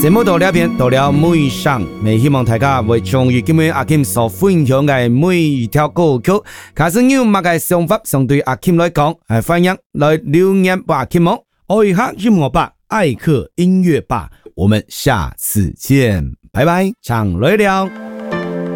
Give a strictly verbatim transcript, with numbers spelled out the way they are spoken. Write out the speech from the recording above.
節目到呢邊到了尾聲，未希望大家會將於今日阿 Kim 所分享嘅每一條歌曲，假使有乜嘅想法，相對阿 Kim 來講，係歡迎來留言俾阿 Kim 哦。愛客音樂吧，愛客音樂吧，我們下次見，拜拜，常來了。